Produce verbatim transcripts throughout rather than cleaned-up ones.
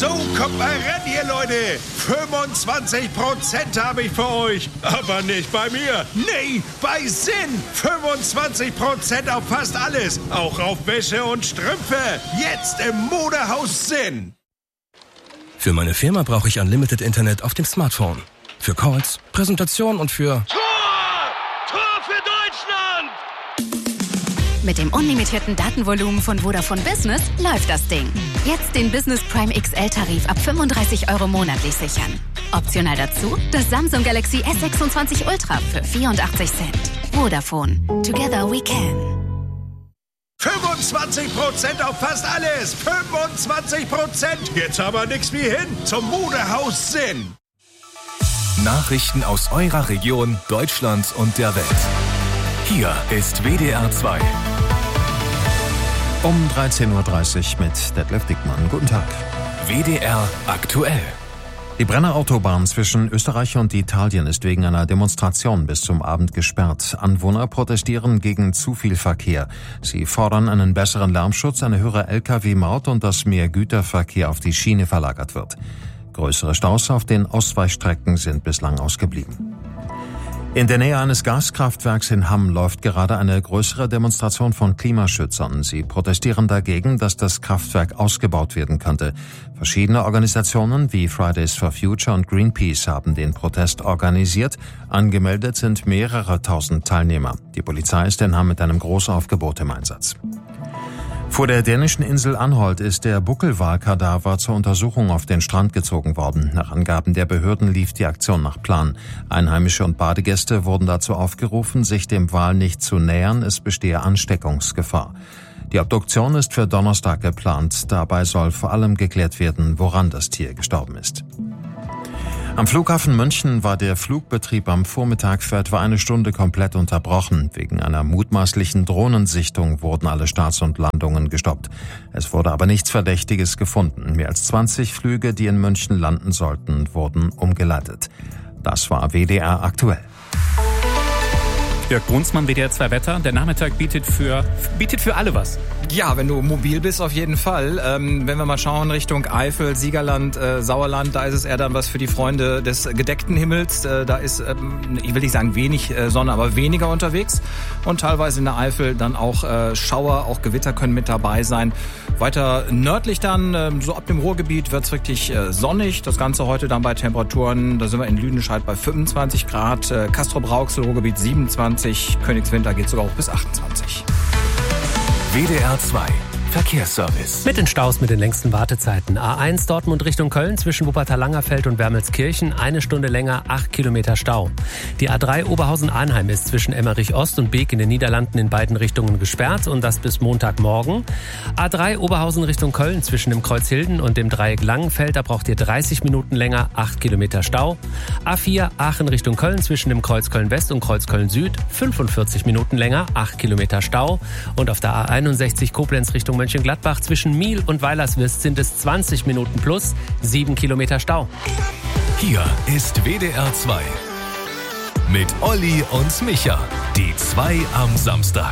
So, kommt mal ran hier, Leute. fünfundzwanzig Prozent habe ich für euch. Aber nicht bei mir. Nee, bei Sinn. fünfundzwanzig Prozent auf fast alles. Auch auf Wäsche und Strümpfe. Jetzt im Modehaus Sinn. Für meine Firma brauche ich Unlimited Internet auf dem Smartphone. Für Calls, Präsentation und für... Tor! Tor für Deutschland! Mit dem unlimitierten Datenvolumen von Vodafone Business läuft das Ding. Jetzt den Business Prime X L-Tarif ab fünfunddreißig Euro monatlich sichern. Optional dazu das Samsung Galaxy S sechsundzwanzig Ultra für vierundachtzig Cent. Vodafone. Together we can. fünfundzwanzig Prozent auf fast alles. fünfundzwanzig Prozent. Jetzt aber nichts wie hin zum Modehaus Sinn. Nachrichten aus eurer Region, Deutschland und der Welt. Hier ist W D R zwei. Um dreizehn Uhr dreißig mit Detlef Dickmann. Guten Tag. W D R aktuell. Die Brenner Autobahn zwischen Österreich und Italien ist wegen einer Demonstration bis zum Abend gesperrt. Anwohner protestieren gegen zu viel Verkehr. Sie fordern einen besseren Lärmschutz, eine höhere L K W-Maut und dass mehr Güterverkehr auf die Schiene verlagert wird. Größere Staus auf den Ausweichstrecken sind bislang ausgeblieben. In der Nähe eines Gaskraftwerks in Hamm läuft gerade eine größere Demonstration von Klimaschützern. Sie protestieren dagegen, dass das Kraftwerk ausgebaut werden könnte. Verschiedene Organisationen wie Fridays for Future und Greenpeace haben den Protest organisiert. Angemeldet sind mehrere tausend Teilnehmer. Die Polizei ist in Hamm mit einem Großaufgebot im Einsatz. Vor der dänischen Insel Anholt ist der Buckelwal-Kadaver zur Untersuchung auf den Strand gezogen worden. Nach Angaben der Behörden lief die Aktion nach Plan. Einheimische und Badegäste wurden dazu aufgerufen, sich dem Wal nicht zu nähern, es bestehe Ansteckungsgefahr. Die Obduktion ist für Donnerstag geplant. Dabei soll vor allem geklärt werden, woran das Tier gestorben ist. Am Flughafen München war der Flugbetrieb am Vormittag für etwa eine Stunde komplett unterbrochen. Wegen einer mutmaßlichen Drohnensichtung wurden alle Starts und Landungen gestoppt. Es wurde aber nichts Verdächtiges gefunden. Mehr als zwanzig Flüge, die in München landen sollten, wurden umgeleitet. Das war W D R aktuell. Jörg Brunsmann, W D R zwei Wetter. Der Nachmittag bietet für, bietet für alle was. Ja, wenn du mobil bist, auf jeden Fall. Ähm, wenn wir mal schauen Richtung Eifel, Siegerland, äh, Sauerland, da ist es eher dann was für die Freunde des gedeckten Himmels. Äh, da ist, ähm, ich will nicht sagen wenig äh, Sonne, aber weniger unterwegs. Und teilweise in der Eifel dann auch äh, Schauer, auch Gewitter können mit dabei sein. Weiter nördlich dann, äh, so ab dem Ruhrgebiet, wird's wirklich äh, sonnig. Das Ganze heute dann bei Temperaturen, da sind wir in Lüdenscheid bei fünfundzwanzig Grad, äh, Castrop-Rauxel, Ruhrgebiet siebenundzwanzig, Königswinter geht sogar hoch bis achtundzwanzig. W D R zwei Verkehrsservice. Mit den Staus mit den längsten Wartezeiten. A eins Dortmund Richtung Köln zwischen Wuppertal-Langerfeld und Wermelskirchen. Eine Stunde länger, acht Kilometer Stau. Die A drei Oberhausen-Arnheim ist zwischen Emmerich-Ost und Beek in den Niederlanden in beiden Richtungen gesperrt und das bis Montagmorgen. A drei Oberhausen Richtung Köln zwischen dem Kreuz Hilden und dem Dreieck Langenfeld. Da braucht ihr dreißig Minuten länger, acht Kilometer Stau. A vier Aachen Richtung Köln zwischen dem Kreuz Köln-West und Kreuz Köln-Süd. fünfundvierzig Minuten länger, acht Kilometer Stau. Und auf der A einundsechzig Koblenz Richtung Mönchengladbach zwischen Miel und Weilerswist sind es zwanzig Minuten plus sieben Kilometer Stau. Hier ist W D R zwei. Mit Olli und Micha. Die zwei am Samstag.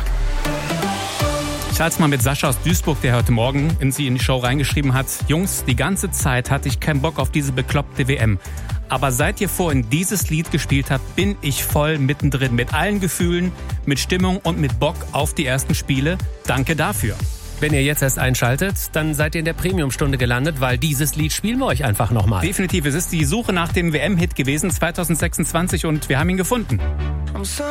Ich halte es mal mit Sascha aus Duisburg, der heute Morgen in sie in die Show reingeschrieben hat. Jungs, die ganze Zeit hatte ich keinen Bock auf diese bekloppte W M. Aber seit ihr vorhin dieses Lied gespielt habt, bin ich voll mittendrin. Mit allen Gefühlen, mit Stimmung und mit Bock auf die ersten Spiele. Danke dafür. Wenn ihr jetzt erst einschaltet, dann seid ihr in der Premium-Stunde gelandet, weil dieses Lied spielen wir euch einfach nochmal. Definitiv, es ist die Suche nach dem W M-Hit gewesen zwanzig sechsundzwanzig und wir haben ihn gefunden.